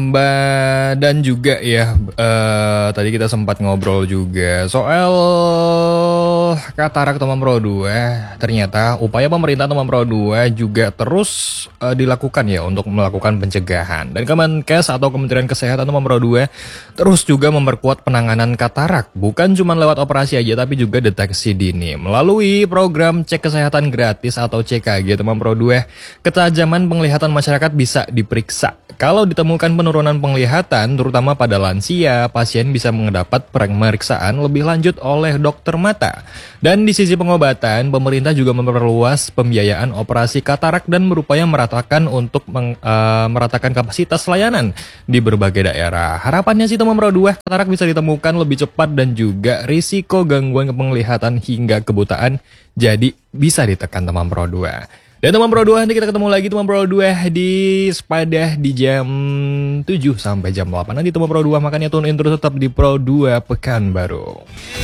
Dan juga ya, tadi kita sempat ngobrol juga soal katarak Tomam Pro 2. Ternyata upaya pemerintah Tomam Pro 2 juga terus dilakukan ya untuk melakukan pencegahan. Dan Kemenkes atau Kementerian Kesehatan Tomam Pro 2 terus juga memperkuat penanganan katarak. Bukan cuma lewat operasi aja, tapi juga deteksi dini. Melalui program cek kesehatan gratis atau CKG Tomam Pro 2, ketajaman penglihatan masyarakat bisa diperiksa. Kalau ditemukan penurunan penglihatan, terutama pada lansia, pasien bisa mendapat pemeriksaan lebih lanjut oleh dokter mata. Dan di sisi pengobatan, pemerintah juga memperluas pembiayaan operasi katarak dan berupaya meratakan kapasitas layanan di berbagai daerah. Harapannya sih Tomam Pro 2, katarak bisa ditemukan lebih cepat dan juga risiko gangguan penglihatan hingga kebutaan jadi bisa ditekan Tomam Pro 2. Dan Tomam Pro 2, nanti kita ketemu lagi Tomam Pro 2 di Sepadah di jam 7 sampai jam 8. Nanti Tomam Pro 2, makanya tune in terus tetap di Pro 2 Pekanbaru.